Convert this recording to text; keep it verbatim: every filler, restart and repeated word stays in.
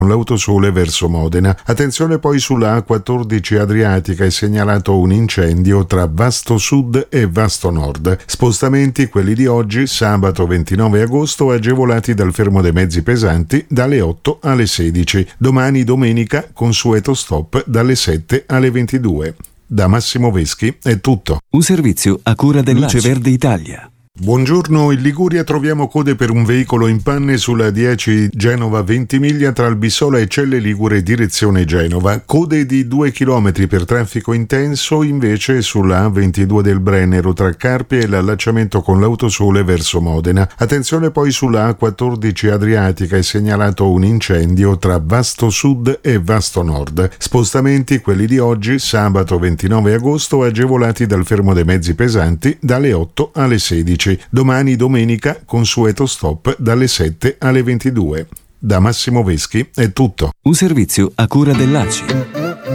con l'autosole verso Modena. Attenzione poi sulla A quattordici Adriatica, è segnalato un incendio tra Vasto Sud e Vasto Nord. Spostamenti quelli di oggi, sabato ventinove agosto, agevolati dal fermo dei mezzi pesanti dalle otto alle sedici. Domani domenica consueto stop dalle sette alle ventidue. Da Massimo Veschi è tutto. Un servizio a cura del Luce Verde Italia. Buongiorno, in Liguria troviamo code per un veicolo in panne sulla dieci Genova Ventimiglia tra Albissola e Celle Ligure direzione Genova. Code di due chilometri per traffico intenso invece sulla A ventidue del Brennero tra Carpi e l'allacciamento con l'autosole verso Modena. Attenzione poi sulla A quattordici Adriatica, è segnalato un incendio tra Vasto Sud e Vasto Nord. Spostamenti quelli di oggi, sabato ventinove agosto, agevolati dal fermo dei mezzi pesanti dalle otto alle sedici. Domani domenica consueto stop dalle sette alle ventidue. Da Massimo Veschi è tutto. Un servizio a cura dell'A C I.